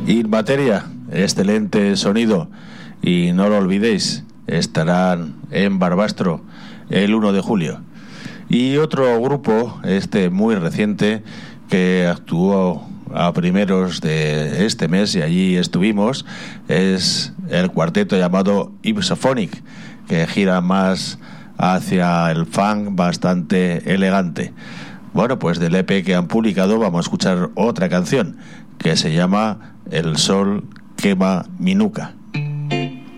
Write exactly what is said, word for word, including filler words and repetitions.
Inmateria, excelente sonido, y no lo olvidéis, estarán en Barbastro el uno de julio. Y otro grupo, este muy reciente, que actuó a primeros de este mes y allí estuvimos, es el cuarteto llamado Ipsophonic, que gira más hacia el funk bastante elegante. Bueno, pues del E P que han publicado vamos a escuchar otra canción que se llama El sol quema mi nuca.